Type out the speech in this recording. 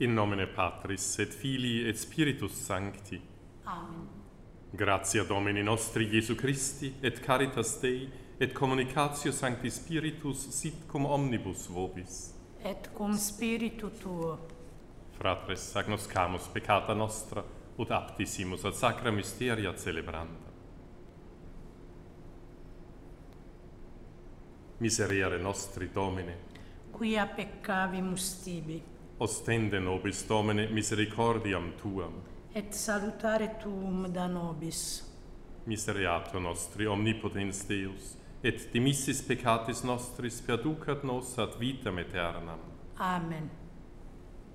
In nomine Patris et Filii et Spiritus Sancti. Amen. Gratia Domini nostri Iesu Christi et caritas Dei et communicatio Sancti Spiritus sit cum omnibus vobis. Et cum spiritu tuo. Fratres, agnoscamus peccata nostra, ut aptissimus ad sacra mysteria celebranda. Miserere nostri, Domine, Quia peccavimus tibi, ostende nobis, Domine, misericordiam Tuam. et salutare tuum da nobis. Misereatur nostri, omnipotens Deus, et dimissis peccatis nostris perducat nos ad vitam aeternam. Amen.